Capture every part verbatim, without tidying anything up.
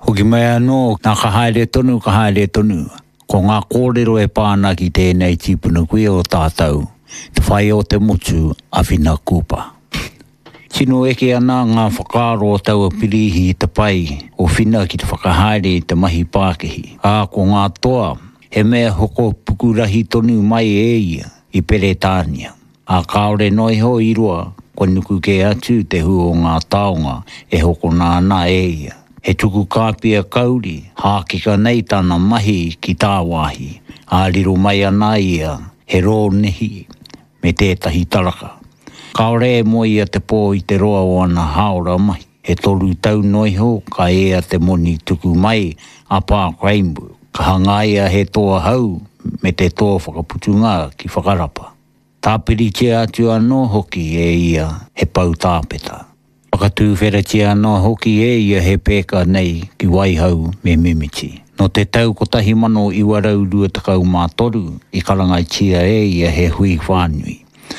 Hoki mai anō, nā ka haere tonu, ka haere tonu. Ko ngā kōrero e pāna ki tēnei tīpuna kui o tātou. Te whai o te motu a whina kūpa. Tino eke ana ngā whakaaro o taua pirihi i te pai o whina ki te whakahaere i te mahi Pākehi. A ko ngā toa, he mea hoko pukurahi tonu mai e ia i Peretania. A kaore noi ho i roa, ko nuku ke atu te hu o ngā taonga e hoko nāna e ia. He tuku kāpia kauri, hākika nei tāna mahi ki tā wāhi. A riro mai ana ia, he rō nehi, me tētahi taraka. Kaore e mo ia te pō i te roa o ana haora mahi. He toru tau noi ho, ka ea te moni tuku mai a Park Rainbow. Ka hangaia he toa hau, me te toa whakaputunga ki whakarapa. Tāpiri te atu anō hoki e ia, he pau tāpeta. Whakatū wheratia anō hoki e ia he pēka nei ki Waihau me Mimiti. No te tau ko tahi mano i warau rua takau mā toru, i karangai tia e ia he hui whānui.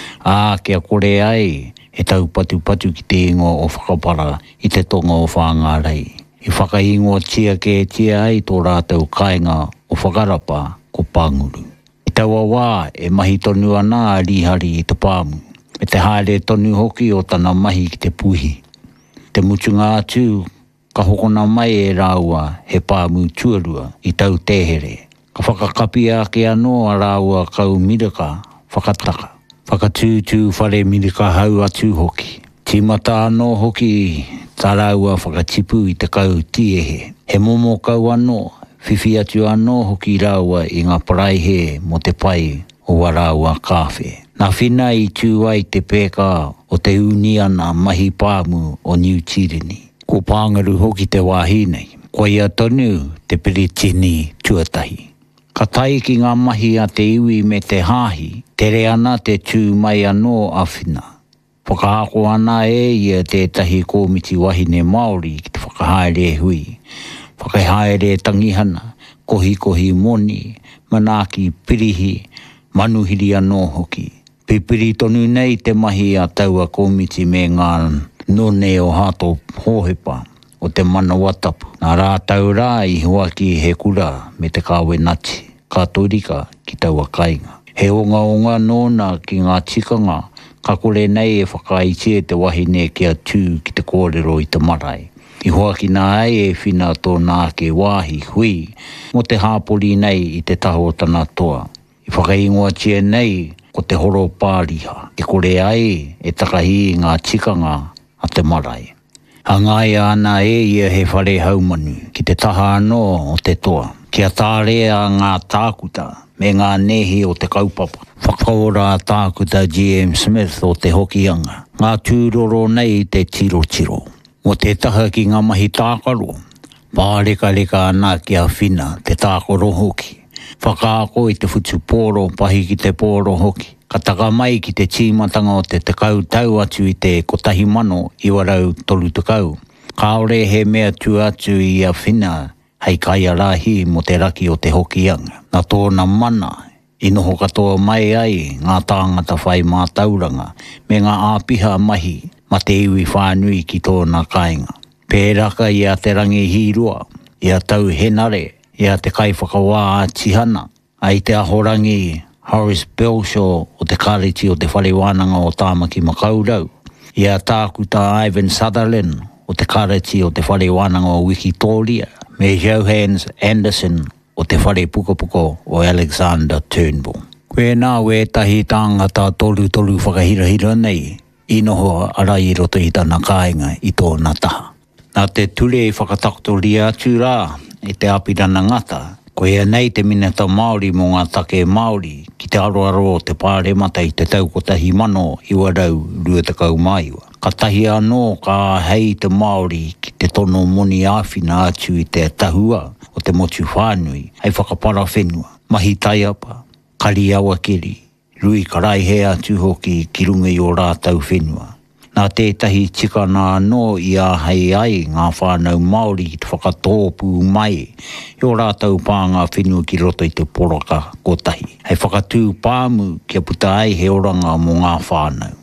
Ā, kia kore ai, he tau patu patu ki te ingo o whakapara i te tonga o whāngarei. I whakaingo tia ke tia ai tō rātau kāinga o whakarapa ko Pānguru. I taua wā e mahi tonu ana a rihari i te pāmu. Me te haere tonu hoki o tana mahi ki te puhi. Te mutunga atu, ka hokona mai e rāua he pāmu tuarua i tau tehere. Ka whakakapi ake anō a rāua kau miraka, whakataka. Whakatūtū whare miraka hau atu hoki. Tīmata anō hoki tā rāua whakatipu i te kau tiehe. He momo kau anō, whiwhi atu anō hoki rāua i ngā paraihe mo te pai o warāua kāwhe. Nā whina i tū ai te pēka o te uniana mahi pāmu o New Tirini. Ko Pāngaru hoki te wāhi nei. Ko ia tonu te Peretini tuatahi. Ka tai ki ngā mahi a te iwi me te hāhi, tere ana te tū mai anō a whina. Whakaako ana e ia tētahi kōmiti wahine Māori ki te whakahaere hui. Whakahaere tangihana, kohi kohi moni, manaki pirihi, manuhiri anō hoki. Pipiri tonu nei te mahi a taua kōmiti me ngā none o hato hōhepa o te manawa tapu. Nā rātau rā i huaki he kura me te kāwe nati, ka torika ki taua kainga. He onga onga nōna ki ngā tikanga, ka kore nei e whakaitie te wahine kia tū ki te kōrero i te marae. I huaki nā ai e whina tō nā ke wāhi hui, mo te hāpori nei i te taho tana toa. I whakaingoa tia nei, ko te horo pāriha. Te kore ai e takahi ngā tikanga a te marae. Hangai ana e ia he whare haumanu ki te taha anō o te toa. Kia tārea ngā tākuta me ngā nehi o te kaupapa. Whakaora tākuta G M Smith o te hokianga. Ngā tūroro nei te tiro tiro. Mo te taha ki ngā mahi tākaro. Pāreka reka ana kia whina te tākaro hoki. Whakaako i te whutu pōro pahi ki te pōro hoki. Ka taka mai ki te tīmatanga o te tekau tau atu i te kotahi mano i warau tolu tekau. Kaore he mea tu atu i a whina hei kai arahi mo te raki o te hokianga. Nā tōna mana i noho katoa mai ai ngā tāngata whai mā tauranga me ngā āpiha mahi ma te iwi whānui ki tōna kāinga. Pēraka i a te rangi hīrua, i a tau henare, i a te kai whakawā a tihana, a i te ahorangi Horace Belshaw o te kariti o te wharewānanga o Tāmaki Makaurau, i a tākuta Ivan Sutherland o te kariti o te wharewānanga o Wikitoria, me Johannes Anderson o te whare pukapuko o Alexander Turnbull. Koe nā we tahi tāngata tolu tolu whakahirahira nei, i noho ara i roto i tāna kāinga i tōna taha. Nā te ture whakatakotori atu rā, i te apirana ngata, ko ia nei te minata Māori mo ngā take Māori ki te aroaro o te pāremata i te tau kotahi mano i warau rua takau maiwa. Ka tahi anō ka hei te Māori ki te tono moni āwhina atu i te tahua o te motu whānui, hei whakapara whenua, mahi taiapa, kari awa kiri, rui karai he atu hoki ki runga i o rātau whenua. Nā tētahi tika nā anō i a hei ai ngā whānau Māori ki te whakatōpū mai i o rātau pānga whenua ki roto i te poraka kotahi. Hei whakatū pāmu kia puta ai he oranga mo ngā whānau.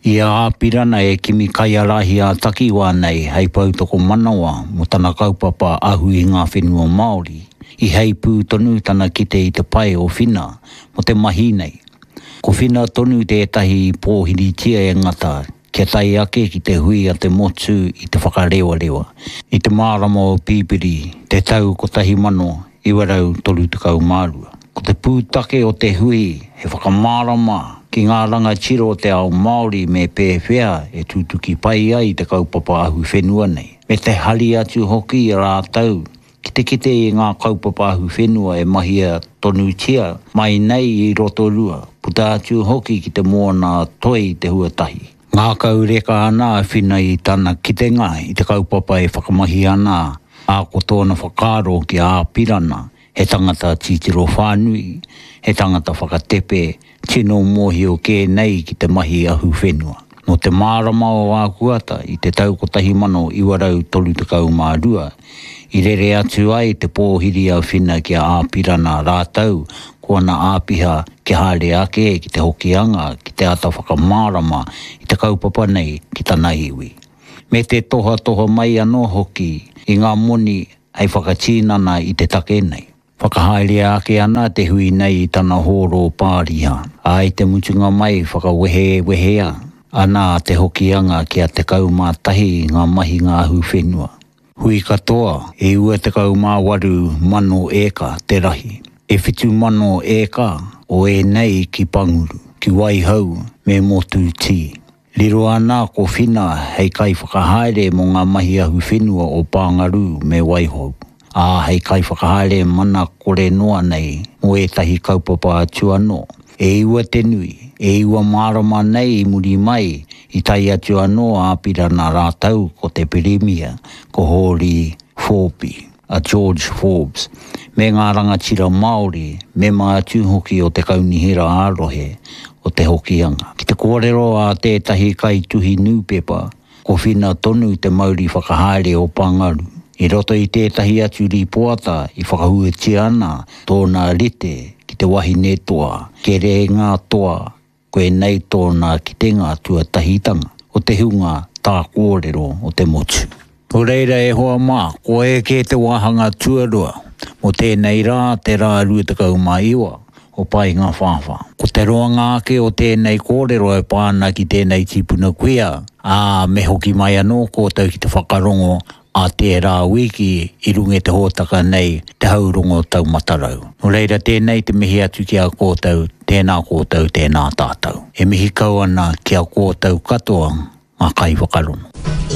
Ia āpirana e kimi kai arahi a takiwa nei hei pautoko manawa mo tana kaupapa ahu i ngā whenua Māori. I hei pū tonu tana kite i te pai o whina mo te mahi nei. Ko whina tonu te etahi pōhiri tia e ngata kia tai ake ki te hui a te motu i te whakarewa rewa. I te mārama o pīpiri te tau ko tahi mano i warau tolu tukau mārua. Ko te pūtake o te hui he whakamārama ki ngā ranga tiro o te ao Māori me pēwhea e tūtuki pai ai te kaupapa ahu whenua nei. Me te hari atu hoki i rātau, ki te kite i ngā kaupapa ahu whenua e mahia tonu tia, mai nei i roto rua, puta atu hoki ki te moana toi te huatahi. Ngā kaureka ana a whina i tana kitenga i te kaupapa e whakamahi ana, a ko tōna whakaro ki a pirana, he tangata titiro whānui, he tangata whakatepe, tino mohi o kē nei ki te mahi ahu whenua. No te mārama o ākuata i te tau ko tahi mano i warau tolu te kau mārua, i rere atu ai te pōhiri au whina ki a āpirana rātau, ko ana āpiha ki haere ake ki te hokianga, ki te ata whakamārama i te kaupapa nei ki tana iwi. Me te toha toha mai anō hoki i ngā moni hei whakatīnana i te take nei. Whakahaere ake ana te hui nei i tana horo pāriha. Ai te mutunga mai whakawehe wehea. Ana te hokianga ki a te kaumātahi ngā mahi ngā hu whenua. Hui katoa e ua te kaumā waru mano eka te rahi. E whitu mano eka o e nei ki panguru, ki waihau me motu ti. Liro ana ko whina hei kai whakahaere mo ngā mahi ahu whenua o Pāngaru me waihau. A hei kai whakahaere mana kore noa nei mo e tahi kaupapa atu anō. E iwa te nui, e iwa mārama nei i muri mai i tai atu anō āpirana rātau ko te Piremia, ko Hori Forby, a George Forbes, me ngā rangatira Māori, me mā atu hoki o te kaunihira ārohe o te hokianga. Ki te kōrero a tētahi kai tuhi newspaper, ko whina tonu te mauri whakahaere o Pāngaru. I roto i tētahi atu ripoata i whakahuatia ana tōna rite ki te wahi netoa, ke re ngā toa, koe nei tōna ki te ngā tuatahitanga o te hunga tā kōrero o te motu. Ko reira e hoa mā, ko e ke te wahanga tuarua, mo tēnei rā te rā ruatakau mai iwa o pai ngā whāwha. Ko te roa ngāke o tēnei kōrero e pāna ki tēnei tipuna kuia, ā me hoki mai anō kōtau ki te whakarongo a te rā wiki i runge te hōtaka nei te haurongo tau matarau. No reira tēnei te mihi atu ki a kōtau, tēnā kōtau, tēnā tātau. E mihi kau ana ki a kōtau katoa ngā kai whakarongo.